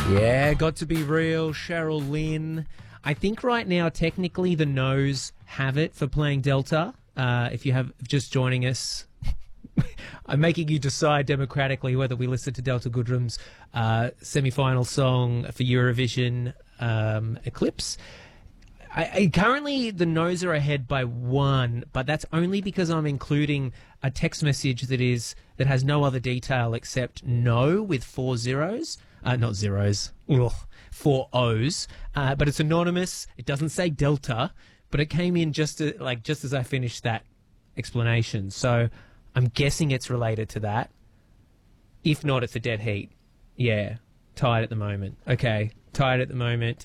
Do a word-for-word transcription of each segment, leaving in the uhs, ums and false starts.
Yeah, Got to Be Real, Cheryl Lynn. I think right now, technically, the no's have it for playing Delta. Uh, if you have just joining us, I'm making you decide democratically whether we listen to Delta Goodrum's uh, semi-final song for Eurovision um, Eclipse. I, I, currently, the no's are ahead by one, but that's only because I'm including a text message that is that has no other detail except no with four zeros. Uh, not zeros, ugh, four O's. Uh, but it's anonymous. It doesn't say Delta, but it came in just to, like just as I finished that explanation. So I'm guessing it's related to that. If not, it's a dead heat. Yeah, tied at the moment. Okay, tied at the moment.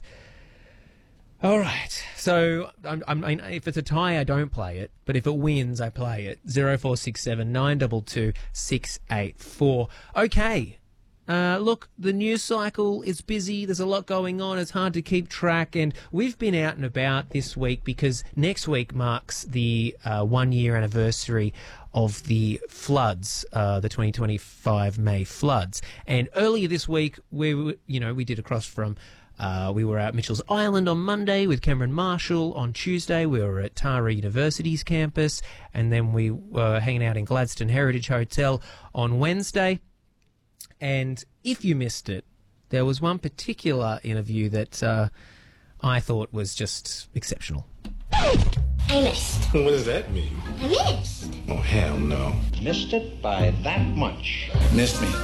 All right. So I'm, I'm, I, if it's a tie, I don't play it. But if it wins, I play it. Zero four six seven nine two two six eight four. Okay. Uh, look, the news cycle is busy. There's a lot going on. It's hard to keep track. And we've been out and about this week because next week marks the uh, one-year anniversary of the floods, uh, the twenty twenty-five May floods. And earlier this week, we, you know, we did across from... Uh, we were at Mitchell's Island on Monday with Cameron Marshall. On Tuesday, we were at Tara University's campus. And then we were hanging out in Gladstone Heritage Hotel on Wednesday. And if you missed it, there was one particular interview that uh, I thought was just exceptional. I missed. What does that mean? I missed. Oh, hell no. Missed it by that much. Missed me.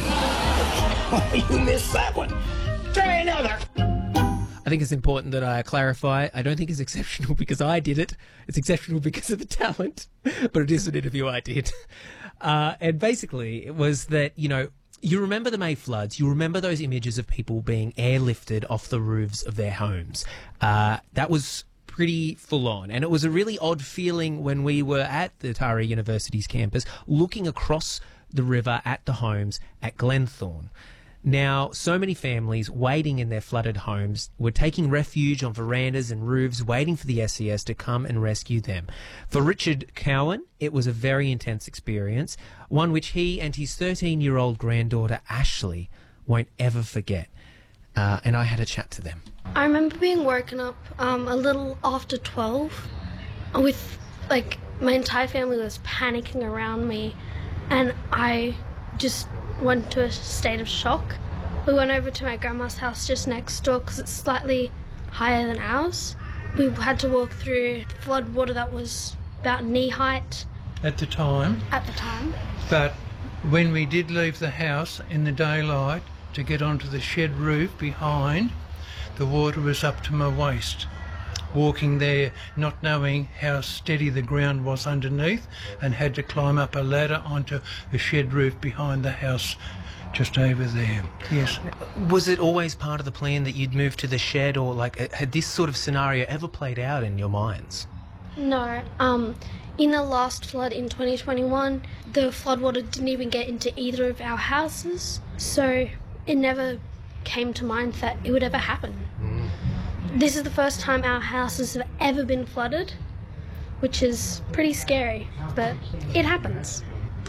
You missed that one. Try another. I think it's important that I clarify. I don't think it's exceptional because I did it. It's exceptional because of the talent, but it is an interview I did. Uh, and basically, it was that, you know, you remember the May floods. You remember those images of people being airlifted off the roofs of their homes. Uh, that was pretty full on. And it was a really odd feeling when we were at the Tara University's campus looking across the river at the homes at Glenthorne. Now, so many families waiting in their flooded homes were taking refuge on verandas and roofs, waiting for the S E S to come and rescue them. For Richard Cowan, it was a very intense experience, one which he and his thirteen-year-old granddaughter, Ashley, won't ever forget. Uh, and I had a chat to them. I remember being woken up um, a little after twelve with, like, my entire family was panicking around me, and I just went to a state of shock. We went over to my grandma's house just next door because it's slightly higher than ours. We had to walk through flood water that was about knee height. At the time. At the time. But when we did leave the house in the daylight to get onto the shed roof behind, the water was up to my waist. Walking there, not knowing how steady the ground was underneath, and had to climb up a ladder onto the shed roof behind the house just over there. Yes. Was it always part of the plan that you'd move to the shed, or like had this sort of scenario ever played out in your minds? No. Um, in the last flood in twenty twenty-one, the floodwater didn't even get into either of our houses, so it never came to mind that it would ever happen. Mm. This is the first time our houses have ever been flooded, which is pretty scary, but it happens.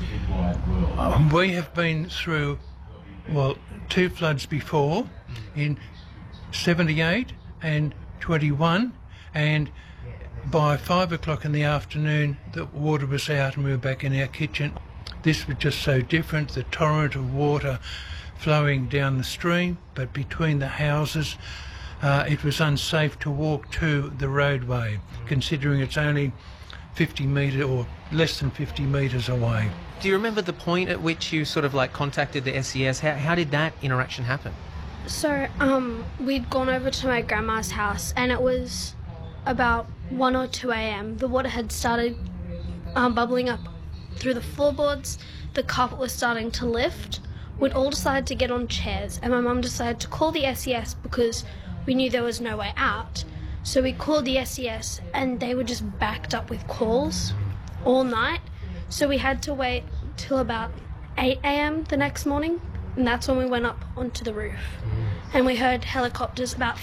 Um, we have been through, well, two floods before, in seventy-eight and twenty-one, and by five o'clock in the afternoon the water was out and we were back in our kitchen. This was just so different, the torrent of water flowing down the stream, but between the houses. Uh, it was unsafe to walk to the roadway, considering it's only fifty metres or less than fifty metres away. Do you remember the point at which you sort of like contacted the S E S? How, how did that interaction happen? So, um, we'd gone over to my grandma's house and it was about one or two a.m. The water had started um, bubbling up through the floorboards. The carpet was starting to lift. We'd all decided to get on chairs and my mum decided to call the S E S because we knew there was no way out. So we called the S E S and they were just backed up with calls all night. So we had to wait till about eight a.m. the next morning, and that's when we went up onto the roof. And we heard helicopters about